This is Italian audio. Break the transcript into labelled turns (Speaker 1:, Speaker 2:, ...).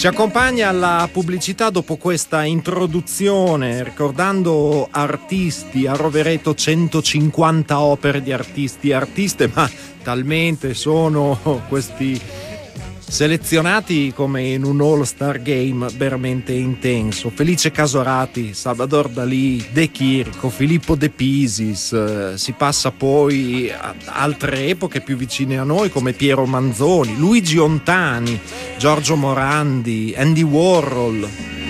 Speaker 1: Ci accompagna alla pubblicità dopo questa introduzione, ricordando artisti. A Rovereto 150 opere di artisti e artiste, ma talmente sono questi selezionati come in un all-star game veramente intenso. Felice Casorati, Salvador Dalì, De Chirico, Filippo De Pisis, si passa poi ad altre epoche più vicine a noi come Piero Manzoni, Luigi Ontani, Giorgio Morandi, Andy Warhol.